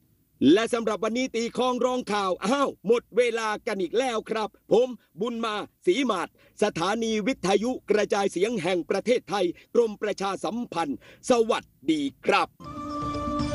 และสำหรับวันนี้ตีคองร้องข่าวอ้าวหมดเวลากันอีกแล้วครับผมบุญมาศรีมาศสถานีวิทยุกระจายเสียงแห่งประเทศไทยกรมประชาสัมพันธ์สวัสดีครับ